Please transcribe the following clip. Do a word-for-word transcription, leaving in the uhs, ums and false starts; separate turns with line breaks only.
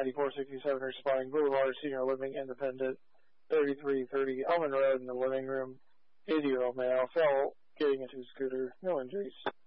ninety-four sixty-seven responding Boulevard, Senior Living Independent, thirty-three thirty Elman Road in the living room. eighty-year-old male fell getting into his scooter. No injuries.